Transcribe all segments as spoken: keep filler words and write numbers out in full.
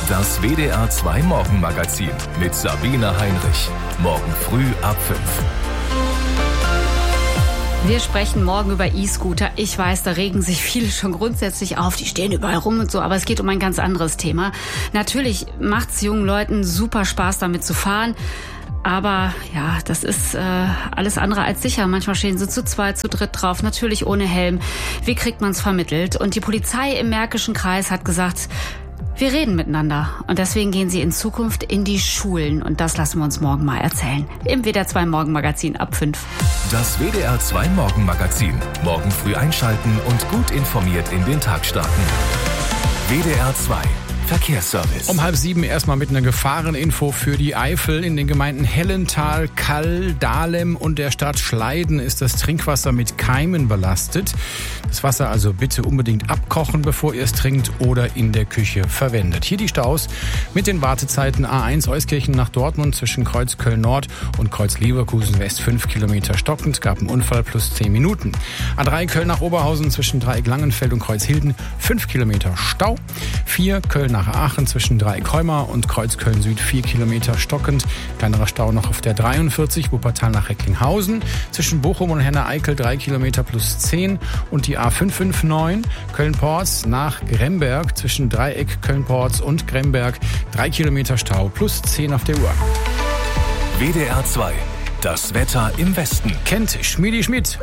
Das W D R zwei Morgenmagazin mit Sabine Heinrich. Morgen früh ab fünf. Wir sprechen morgen über E-Scooter. Ich weiß, da regen sich viele schon grundsätzlich auf. Die stehen überall rum und so, aber es geht um ein ganz anderes Thema. Natürlich macht es jungen Leuten super Spaß, damit zu fahren. Aber ja, das ist äh, alles andere als sicher. Manchmal stehen sie zu zweit, zu dritt drauf, natürlich ohne Helm. Wie kriegt man es vermittelt? Und die Polizei im Märkischen Kreis hat gesagt, wir reden miteinander. Und deswegen gehen sie in Zukunft in die Schulen. Und das lassen wir uns morgen mal erzählen. Im W D R zwei Morgenmagazin ab fünf. Das W D R zwei Morgenmagazin. Morgen früh einschalten und gut informiert in den Tag starten. W D R zwei Verkehrsservice. Um halb sieben erstmal mit einer Gefahreninfo für die Eifel. In den Gemeinden Hellental, Kall, Dahlem und der Stadt Schleiden ist das Trinkwasser mit Keimen belastet. Das Wasser also bitte unbedingt abkochen, bevor ihr es trinkt oder in der Küche verwendet. Hier die Staus mit den Wartezeiten A eins Euskirchen nach Dortmund zwischen Kreuz Köln-Nord und Kreuz Leverkusen West fünf Kilometer stockend. Gab einen Unfall plus zehn Minuten. A drei Köln nach Oberhausen zwischen Dreieck Langenfeld und Kreuz Hilden fünf Kilometer Stau. vier Köln nach Aachen zwischen Dreieck-Heumar und Kreuz Köln-Süd vier Kilometer stockend. Kleinerer Stau noch auf der dreiundvierzig Wuppertal nach Recklinghausen. Zwischen Bochum und Henne-Eickel drei Kilometer plus zehn. Und die A fünf fünf neun Köln-Porz nach Gremberg zwischen Dreieck, Köln-Porz und Gremberg drei Kilometer Stau plus zehn auf der Uhr. W D R zwei. Das Wetter im Westen. Kennt Schmiedi Schmidt.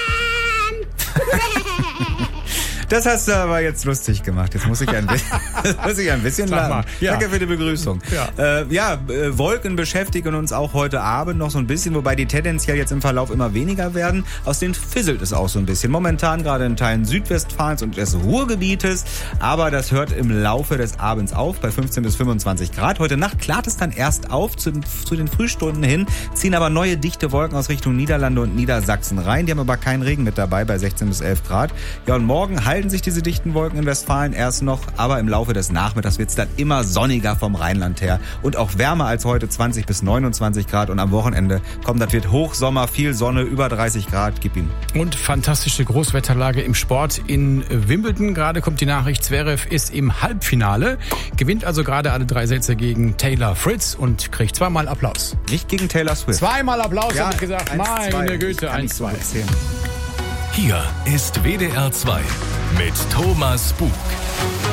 Das hast du aber jetzt lustig gemacht. Jetzt muss ich ein bisschen, muss ich ein bisschen lachen. Ja. Danke für die Begrüßung. Ja, äh, ja äh, Wolken beschäftigen uns auch heute Abend noch so ein bisschen, wobei die tendenziell jetzt im Verlauf immer weniger werden. Aus denen fisselt es auch so ein bisschen. Momentan gerade in Teilen Südwestfalens und des Ruhrgebietes. Aber das hört im Laufe des Abends auf bei fünfzehn bis fünfundzwanzig Grad. Heute Nacht klart es dann erst auf zu, zu den Frühstunden hin, ziehen aber neue dichte Wolken aus Richtung Niederlande und Niedersachsen rein. Die haben aber keinen Regen mit dabei bei sechzehn bis elf Grad. Ja, und morgen halten sich diese dichten Wolken in Westfalen erst noch, aber im Laufe des Nachmittags wird es dann immer sonniger vom Rheinland her und auch wärmer als heute, zwanzig bis neunundzwanzig Grad, und am Wochenende kommt, das wird Hochsommer, viel Sonne, über dreißig Grad, gib ihm. Und fantastische Großwetterlage im Sport in Wimbledon. Gerade kommt die Nachricht, Zverev ist im Halbfinale, gewinnt also gerade alle drei Sätze gegen Taylor Fritz und kriegt zweimal Applaus. Nicht gegen Taylor Swift. Zweimal Applaus, ja, habe ich gesagt. eins, Meine zwei. Güte, eins, zwei. Hier ist W D R zwei mit Thomas Bug.